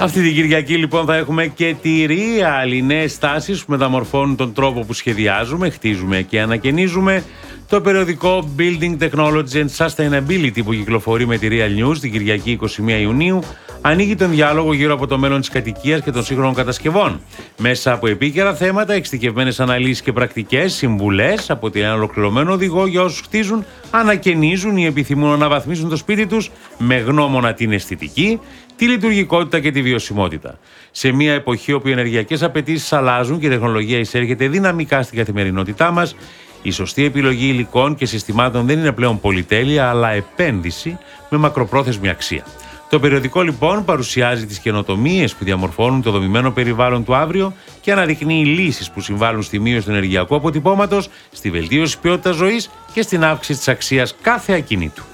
Αυτή την Κυριακή λοιπόν θα έχουμε και τη Real, οι νέες τάσεις που μεταμορφώνουν τον τρόπο που σχεδιάζουμε, χτίζουμε και ανακαινίζουμε. Το περιοδικό Building Technology and Sustainability που κυκλοφορεί με τη Real News την Κυριακή 21 Ιουνίου ανοίγει τον διάλογο γύρω από το μέλλον της κατοικίας και των σύγχρονων κατασκευών. Μέσα από επίκαιρα θέματα, εξειδικευμένες αναλύσεις και πρακτικές, συμβουλές από την ολοκληρωμένο οδηγό για όσους χτίζουν, ανακαινίζουν ή επιθυμούν να αναβαθμίσουν το σπίτι τους με γνώμονα την αισθητική, τη λειτουργικότητα και τη βιωσιμότητα. Σε μια εποχή όπου οι ενεργειακές απαιτήσεις αλλάζουν και η τεχνολογία εισέρχεται δυναμικά στην καθημερινότητά μας, η σωστή επιλογή υλικών και συστημάτων δεν είναι πλέον πολυτέλεια, αλλά επένδυση με μακροπρόθεσμη αξία. Το περιοδικό λοιπόν παρουσιάζει τις καινοτομίες που διαμορφώνουν το δομημένο περιβάλλον του αύριο και αναδεικνύει λύσεις που συμβάλλουν στη μείωση του ενεργειακού αποτυπώματος, στη βελτίωση ποιότητας ζωής και στην αύξηση της αξίας κάθε ακινήτου.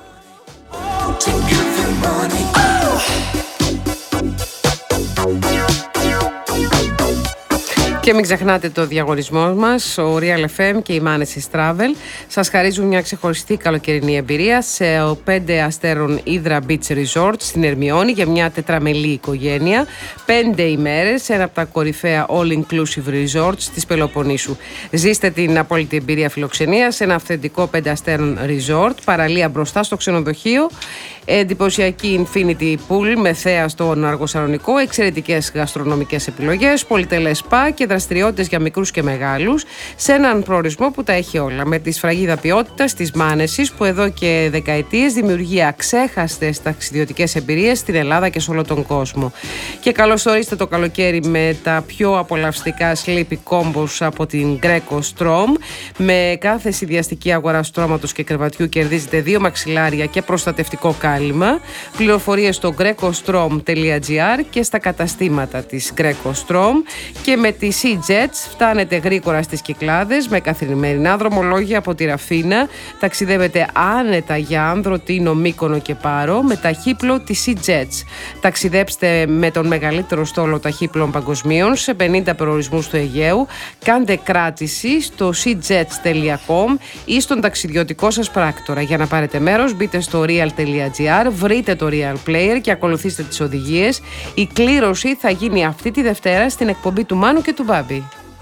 Και μην ξεχνάτε το διαγωνισμό μας, ο Real FM και η Manesis Travel σας χαρίζουν μια ξεχωριστή καλοκαιρινή εμπειρία σε 5 αστέρων Hydra Beach Resort στην Ερμιόνη για μια τετραμελή οικογένεια, 5 ημέρες σε ένα από τα κορυφαία all-inclusive resorts της Πελοποννήσου. Ζήστε την απόλυτη εμπειρία φιλοξενίας σε ένα αυθεντικό 5 αστέρων resort, παραλία μπροστά στο ξενοδοχείο, εντυπωσιακή infinity pool με θέα στον Αργοσαλονικό, εξαιρετικές γαστρονομικές επιλογές, πολυτελές σπα και δραστηριότητες για μικρούς και μεγάλους σε έναν προορισμό που τα έχει όλα, με τη σφραγίδα ποιότητας της Manesis που εδώ και δεκαετίες δημιουργεί αξέχαστες ταξιδιωτικές εμπειρίες στην Ελλάδα και σε όλο τον κόσμο. Και καλώς ορίστε το καλοκαίρι με τα πιο απολαυστικά sleepy combos από την Greco Strom. Με κάθε συνδυαστική αγορά στρώματος και κρεβατιού κερδίζετε 2 μαξιλάρια και προστατευτικό κάλυμα. Πληροφορίες στο grecostrom.gr και στα καταστήματα της Greco Strom. Και με τη Sea Jets φτάνετε γρήγορα στις Κυκλάδες με καθημερινά δρομολόγια από τη Ραφίνα. Ταξιδεύετε άνετα για Άνδρο, Τίνο, Μύκονο και Πάρο με ταχύπλο τη Sea Jets. Ταξιδέψτε με τον μεγαλύτερο στόλο ταχύπλων παγκοσμίων σε 50 προορισμούς του Αιγαίου. Κάντε κράτηση στο seajets.com ή στον ταξιδιωτικό σας πράκτορα. Για να πάρετε μέρος μπείτε στο real.gr, βρείτε το Real Player και ακολουθήστε τις οδηγίες. Η κλήρωση θα γίνει αυτή τη Δευτέρα στην εκπομπή του Μάνου και του Μπάμπη.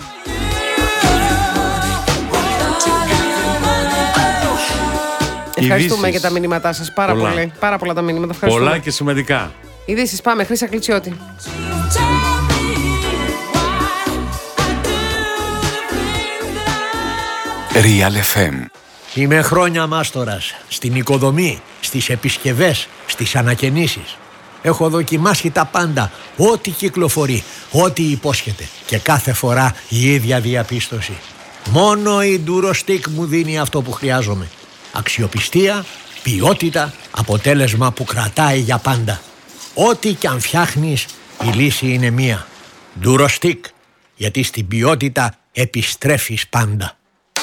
Ευχαριστούμε για τα μηνύματά σας. Πάρα πολλά τα μηνύματα. Πολλά και σημαντικά. Ειδήσεις, πάμε. Χρύσα Κλητσιώτη. Real FM. Είμαι χρόνια μάστορας στην οικοδομή, στις επισκευές, στις ανακαινήσεις. Έχω δοκιμάσει τα πάντα, ό,τι κυκλοφορεί, ό,τι υπόσχεται. Και κάθε φορά η ίδια διαπίστωση. Μόνο η Durostec μου δίνει αυτό που χρειάζομαι. Αξιοπιστία, ποιότητα, αποτέλεσμα που κρατάει για πάντα. Ό,τι κι αν φτιάχνεις, η λύση είναι μία. Durostec, γιατί στην ποιότητα επιστρέφεις πάντα.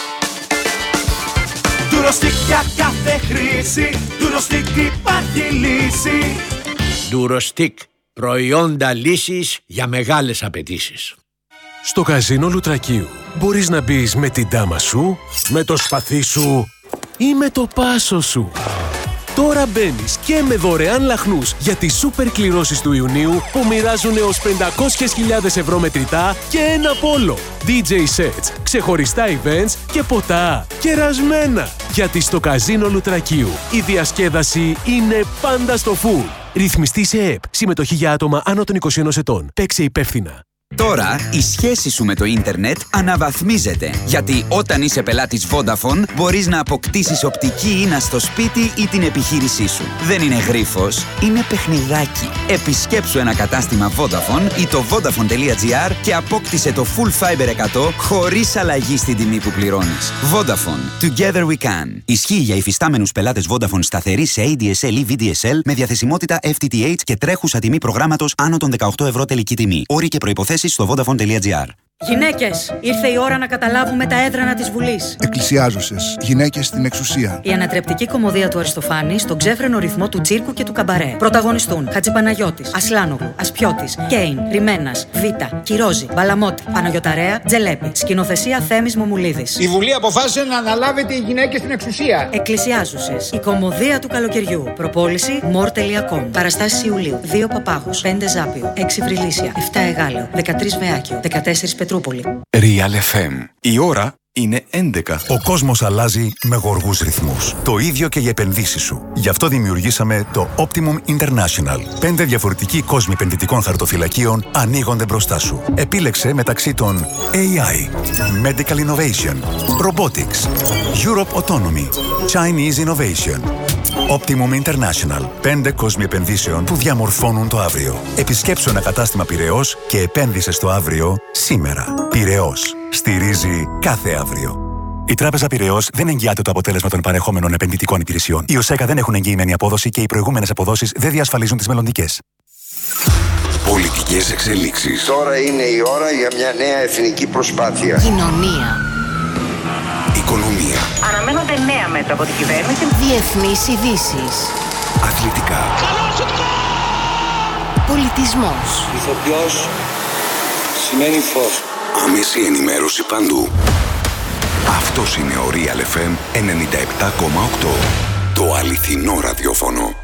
Durostec για κάθε χρήση, Durostec υπάρχει λύση. Durostec, προϊόντα λύσης για μεγάλες απαιτήσεις. Στο καζίνο Λουτρακίου μπορείς να μπεις με την τάμα σου, με το σπαθί σου ή με το πάσο σου. Τώρα μπαίνεις και με δωρεάν λαχνούς για τις σούπερ κληρώσεις του Ιουνίου που μοιράζουν έως 500.000 ευρώ μετρητά και ένα πόλο. DJ sets, ξεχωριστά events και ποτά κερασμένα. Γιατί στο καζίνο Λουτρακίου η διασκέδαση είναι πάντα στο full. Ρυθμιστή σε ΕΕΠ. Συμμετοχή για άτομα άνω των 21 ετών. Παίξε υπεύθυνα. Τώρα η σχέση σου με το ίντερνετ αναβαθμίζεται. Γιατί όταν είσαι πελάτης Vodafone μπορείς να αποκτήσεις οπτική ίνα στο σπίτι ή την επιχείρησή σου. Δεν είναι γρίφος, είναι παιχνιδάκι. Επισκέψου ένα κατάστημα Vodafone ή το vodafone.gr και απόκτησε το Full Fiber 100 χωρίς αλλαγή στην τιμή που πληρώνεις. Vodafone. Together we can. Ισχύει για υφιστάμενους πελάτες Vodafone σταθερή σε ADSL ή VDSL με διαθεσιμότητα FTTH και τρέχουσα τιμή προγράμματος άνω των 18 ευρώ τελική τιμή. Όροι και προϋποθέσεις στο vodafone.gr. Γυναίκες, ήρθε η ώρα να καταλάβουμε τα έδρανα της Βουλής. Εκκλησιάζουσες, γυναίκες στην εξουσία. Η ανατρεπτική κωμωδία του Αριστοφάνη στον ξέφρενο ρυθμό του τσίρκου και του καμπαρέ. Πρωταγωνιστούν Χατζηπαναγιώτης, Ασλάνογλου, Ασπιώτης, Κέιν, Ριμένας, Βίτα, Κυρόζη, Μπαλαμότη, Παναγιωταρέα, Τζελέπη. Σκηνοθεσία Θέμης Μομουλίδης. Η Βουλή αποφάσισε να αναλάβετε οι γυναίκες στην εξουσία. Εκκλησιάζουσες, η κωμωδία του καλοκαιριού. Προπόληση more.com. Παραστάσεις Ιουλίου. 2 Παπάγους, 5 Ζάπιο, 6 Βρυλίσια, 7 Εγάλεο, 13 Βεάκιο, 14 Πετρούπολη. Real FM. Η ώρα είναι 11. Ο κόσμος αλλάζει με γοργούς ρυθμούς. Το ίδιο και οι επενδύσεις σου. Γι' αυτό δημιουργήσαμε το Optimum International. 5 διαφορετικοί κόσμοι επενδυτικών χαρτοφυλακίων ανοίγονται μπροστά σου. Επίλεξε μεταξύ των AI, Medical Innovation, Robotics, Europe Autonomy, Chinese Innovation. Optimum International. 5 κόσμοι επενδύσεων που διαμορφώνουν το αύριο. Επισκέψου ένα κατάστημα Πειραιώς και επένδυσε στο αύριο σήμερα. Πειραιώς. Στηρίζει κάθε αύριο. Η Τράπεζα Πειραιώς δεν εγγυάται το αποτέλεσμα των παρεχόμενων επενδυτικών υπηρεσιών. Οι ΟΣΕΚΑ δεν έχουν εγγυημένη απόδοση και οι προηγούμενες αποδόσεις δεν διασφαλίζουν τις μελλοντικές. Πολιτικές εξελίξεις. Τώρα είναι η ώρα για μια νέα εθνική προσπάθεια. Κοινωνία. Οικονομία. Αναμένονται νέα μέτρα από την κυβέρνηση. Διεθνείς ειδήσεις. Αθλητικά. Πολιτισμός. Ηθοποιός σημαίνει φως. Άμεση ενημέρωση παντού. Αυτός είναι ο Real FM 97,8. Το αληθινό ραδιόφωνο.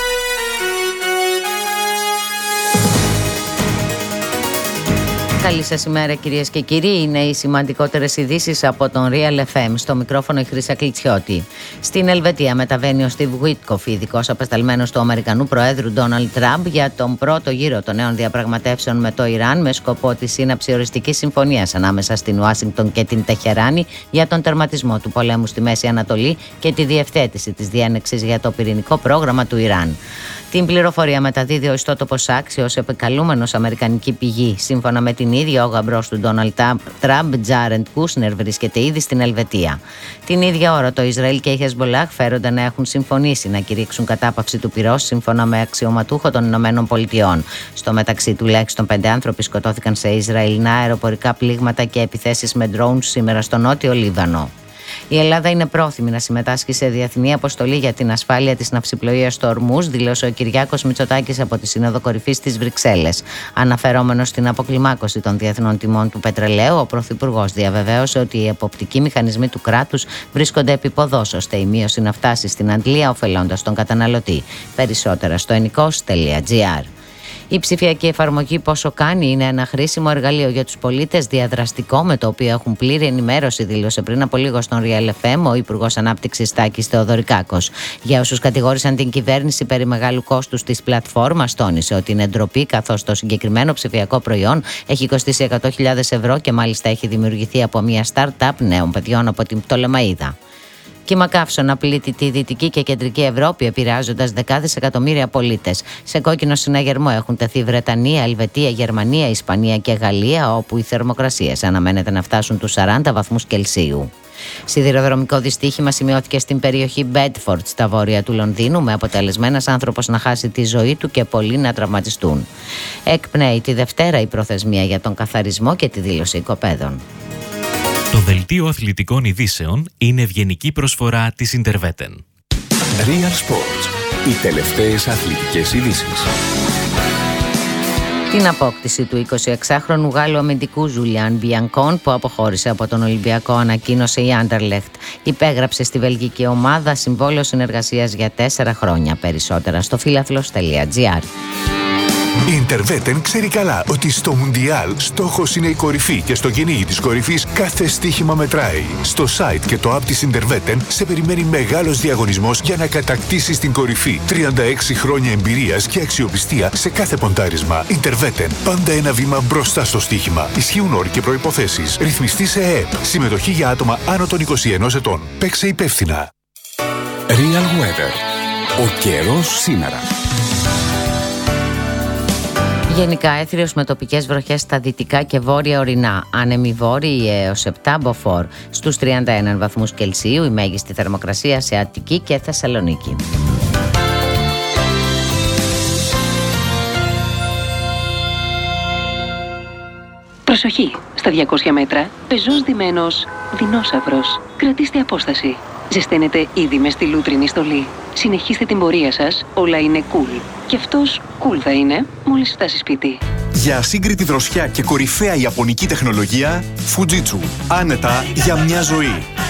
Καλή σας ημέρα κυρίες και κύριοι. Είναι οι σημαντικότερες ειδήσεις από τον Real FM. Στο μικρόφωνο η Χρύσα Κλιτσιώτη. Στην Ελβετία μεταβαίνει ο Στιβ Γουίτκοφ, ειδικός απεσταλμένος του Αμερικανού Προέδρου Ντόναλντ Τραμπ για τον πρώτο γύρο των νέων διαπραγματεύσεων με το Ιράν, με σκοπό τη σύναψη οριστικής συμφωνίας ανάμεσα στην Ουάσιγκτον και την Τεχεράνη για τον τερματισμό του πολέμου στη Μέση Ανατολή και τη διευθέτηση της διένεξης για το πυρηνικό πρόγραμμα του Ιράν. Την πληροφορία μεταδίδει ο ιστότοπος άξιος επικαλούμενος αμερικανική πηγή. Σύμφωνα με την ίδια, ο γαμπρός του Ντόναλντ Τραμπ, Τζάρεντ Κούσνερ, βρίσκεται ήδη στην Ελβετία. Την ίδια ώρα, το Ισραήλ και η Χεσμολάχ φέρονται να έχουν συμφωνήσει να κηρύξουν κατάπαυση του πυρός, σύμφωνα με αξιωματούχο των ΗΠΑ. Στο μεταξύ, τουλάχιστον 5 άνθρωποι σκοτώθηκαν σε Ισραηλινά αεροπορικά πλήγματα και επιθέσεις με ντρόουν σήμερα στο νότιο Λίβανο. Η Ελλάδα είναι πρόθυμη να συμμετάσχει σε διεθνή αποστολή για την ασφάλεια της ναυσιπλοείας στο Ορμούζ, δήλωσε ο Κυριάκος Μητσοτάκης από τη Σύνοδο Κορυφής της Βρυξέλλες. Αναφερόμενος στην αποκλιμάκωση των διεθνών τιμών του πετρελαίου, ο Πρωθυπουργός διαβεβαίωσε ότι οι εποπτικοί μηχανισμοί του κράτους βρίσκονται επίποδος, ώστε η μείωση να φτάσει στην αντλία, ωφελώντας τον καταναλωτή. Περισσότερα στο ennikos.gr. Η ψηφιακή εφαρμογή Πόσο Κάνει είναι ένα χρήσιμο εργαλείο για τους πολίτες, διαδραστικό, με το οποίο έχουν πλήρη ενημέρωση, δήλωσε πριν από λίγο στον Real FM ο Υπουργός Ανάπτυξης Τάκης Θεοδωρικάκος. Για όσους κατηγόρησαν την κυβέρνηση περί μεγάλου κόστους της πλατφόρμας, τόνισε ότι είναι ντροπή, καθώς το συγκεκριμένο ψηφιακό προϊόν έχει κοστίσει 100.000 ευρώ και μάλιστα έχει δημιουργηθεί από μια start-up νέων παιδιών από την Πτολεμαΐδα. Κύμα καύσωνα πλήττει τη Δυτική και Κεντρική Ευρώπη, επηρεάζοντας δεκάδες εκατομμύρια πολίτες. Σε κόκκινο συναγερμό έχουν τεθεί Βρετανία, Ελβετία, Γερμανία, Ισπανία και Γαλλία, όπου οι θερμοκρασίες αναμένεται να φτάσουν τους 40 βαθμούς Κελσίου. Σιδηροδρομικό δυστύχημα σημειώθηκε στην περιοχή Bedford, στα βόρεια του Λονδίνου, με αποτέλεσμα ένας άνθρωπος να χάσει τη ζωή του και πολλοί να τραυματιστούν. Εκπνέει τη Δευτέρα η προθεσμία για τον καθαρισμό και τη δήλωση οικοπαίδων. Το δελτίο αθλητικών ειδήσεων είναι ευγενική προσφορά της Interveten. Real Sports. Οι τελευταίες αθλητικές ειδήσεις. Την απόκτηση του 26χρονου Γάλλου αμυντικού Ζουλιάν Μπιανκόν, που αποχώρησε από τον Ολυμπιακό, ανακοίνωσε η Άντερλεχτ. Υπέγραψε στη βελγική ομάδα συμβόλαιο συνεργασίας για 4 χρόνια. Περισσότερα στο φίλαθλος.gr. Η Interveten ξέρει καλά ότι στο Μουντιάλ στόχος είναι η κορυφή και στο κυνήγι της κορυφής κάθε στοίχημα μετράει. Στο site και το app της Interveten σε περιμένει μεγάλος διαγωνισμός για να κατακτήσεις την κορυφή. 36 χρόνια εμπειρίας και αξιοπιστία σε κάθε ποντάρισμα. Interveten. Πάντα ένα βήμα μπροστά στο στοίχημα. Ισχύουν όροι και προϋποθέσεις. Ρυθμιστή σε ΕΕΠ. Συμμετοχή για άτομα άνω των 21 ετών. Παίξε υπεύθυνα. Real Weather. Ο καιρός σήμερα. Γενικά έθριος με τοπικές βροχές στα δυτικά και βόρεια ορεινά. Άνεμοι βόρειοι έως 7 μποφόρ. Στους 31 βαθμούς Κελσίου η μέγιστη θερμοκρασία σε Αττική και Θεσσαλονίκη. Προσοχή! Στα 200 μέτρα, πεζός ντυμένος δεινόσαυρος. Κρατήστε απόσταση. Ζεσταίνετε ήδη με στη λούτρινη στολή. Συνεχίστε την πορεία σας, όλα είναι cool. Και αυτός cool θα είναι μόλις φτάσει σπίτι. Για ασύγκριτη δροσιά και κορυφαία ιαπωνική τεχνολογία, Fujitsu. Άνετα για μια ζωή.